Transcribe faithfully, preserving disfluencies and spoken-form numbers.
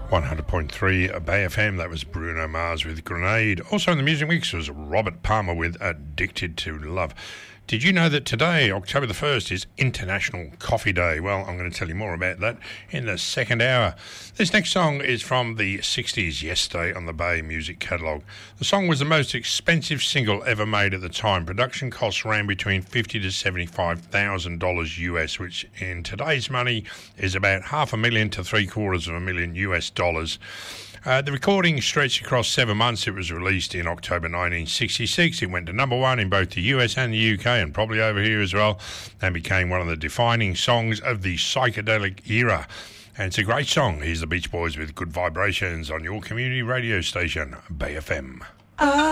one hundred point three Bay F M, that was Bruno Mars with Grenade. Also in the music mix was Robert Palmer with Addicted to Love. Did you know that today, October the first, is International Coffee Day? Well, I'm going to tell you more about that in the second hour. This next song is from the sixties, Yesterday on the Bay music catalogue. The song was the most expensive single ever made at the time. Production costs ran between fifty thousand to seventy-five thousand dollars U S, which in today's money is about half a million to three quarters of a million U S dollars. Uh, the recording stretched across seven months. It was released in October nineteen sixty-six. It went to number one in both the U S and the U K, and probably over here as well, and became one of the defining songs of the psychedelic era. And it's a great song. Here's the Beach Boys with Good Vibrations on your community radio station, Bay F M. Uh-